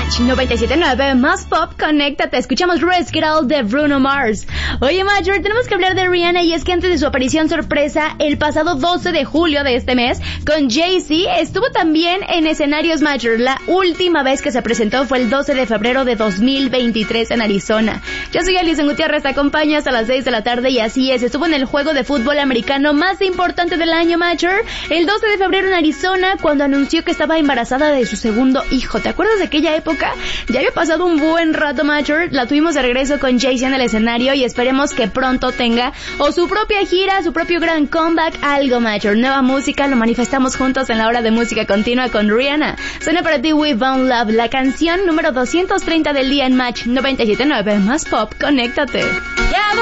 Match 97.9 más pop, conéctate. Escuchamos Risk It All de Bruno Mars. Oye, Major, tenemos que hablar de Rihanna, y es que antes de su aparición sorpresa el pasado 12 de julio de este mes con Jay-Z, estuvo también en escenarios, Major. La última vez que se presentó fue el 12 de febrero de 2023 en Arizona. Yo soy Alison Gutiérrez, te acompaño hasta las 6 de la tarde, y así es, estuvo en el juego de fútbol americano más importante del año, Major, el 12 de febrero en Arizona, cuando anunció que estaba embarazada de su segundo hijo. ¿Te acuerdas de aquella época? Ya había pasado un buen rato, Major. La tuvimos de regreso con Jay-Z en el escenario, y esperemos que pronto tenga o su propia gira, su propio gran comeback, algo, Major. Nueva música, lo manifestamos juntos en la hora de música continua con Rihanna. Suena para ti We Found Love, la canción número 230 del día en Match 97.9 más pop, conéctate.